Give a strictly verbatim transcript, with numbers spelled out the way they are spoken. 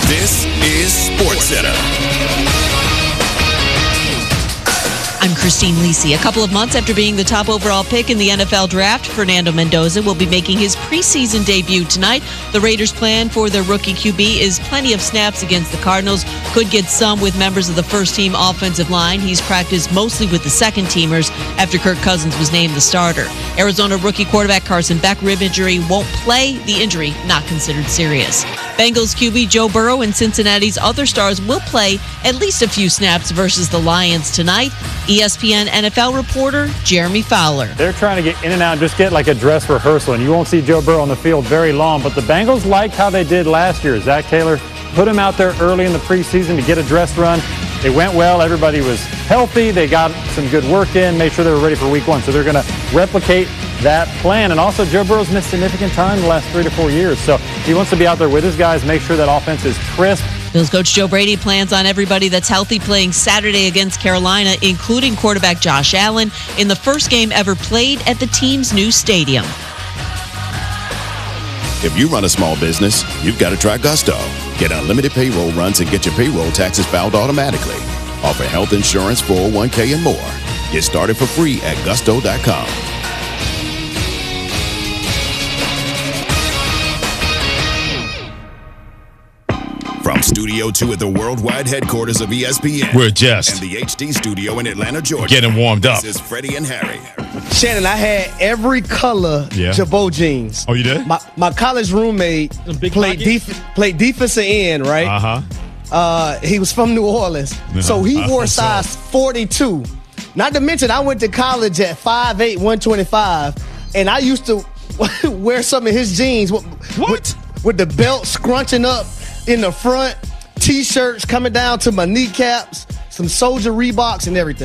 This is SportsCenter. I'm Christine Lisi. A couple of months after being the top overall pick in the N F L draft, Fernando Mendoza will be making his preseason debut tonight. The Raiders' plan for their rookie Q B is plenty of snaps against the Cardinals. Could get some with members of the first-team offensive line. He's practiced mostly with the second-teamers after Kirk Cousins was named the starter. Arizona rookie quarterback Carson Beck, rib injury, won't play. The injury not considered serious. Bengals Q B Joe Burrow and Cincinnati's other stars will play at least a few snaps versus the Lions tonight. E S P N N F L reporter Jeremy Fowler. They're trying to get in and out, just get like a dress rehearsal, and you won't see Joe Burrow on the field very long. But the Bengals liked how they did last year. Zach Taylor put him out there early in the preseason to get a dress run. It went well. Everybody was healthy. They got some good work in, made sure they were ready for week one. So they're going to replicate that plan. And also, Joe Burrow's missed significant time in the last three to four years. So he wants to be out there with his guys, make sure that offense is crisp. Bills coach Joe Brady plans on everybody that's healthy playing Saturday against Carolina, including quarterback Josh Allen, in the first game ever played at the team's new stadium. If you run a small business, you've got to try Gusto. Get unlimited payroll runs and get your payroll taxes filed automatically. Offer health insurance, four oh one k, and more. Get started for free at gusto dot com. From Studio two at the worldwide headquarters of E S P N. We're just. And the H D studio in Atlanta, Georgia. Getting warmed up. This is Freddie and Harry. Shannon, I had every color yeah. Jabot jeans. Oh, you did? My my college roommate played def- played defensive end, right? Uh-huh. Uh, he was from New Orleans. Uh-huh. So he wore uh-huh. size forty-two. Not to mention, I went to college at five eight, one twenty-five, and I used to wear some of his jeans with, what? with, with the belt scrunching up in the front, T-shirts coming down to my kneecaps, some Soldier Reeboks and everything.